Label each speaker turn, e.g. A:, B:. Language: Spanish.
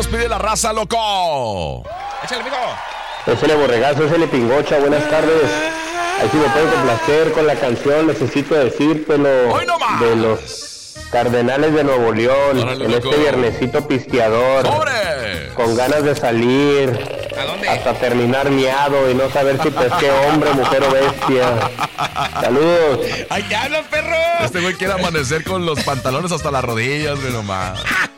A: Pide la raza, loco.
B: Échale, mijo.
C: Échale borregazo, échale pingocha, buenas tardes. Ahí sí me pueden complacer con la canción Necesito Decírtelo
A: ¡Hoy no más!
C: de los Cardenales de Nuevo León.
A: Órale,
C: en
A: loco.
C: este viernesito pisteador.
A: ¡Sobre!
C: Con ganas de salir.
B: ¿A dónde?
C: Hasta terminar miado y no saber si pesqué hombre, mujer o bestia. Saludos.
B: ¡Ahí te hablan, perro!
A: Este güey quiere amanecer con los pantalones hasta las rodillas, güey, nomás.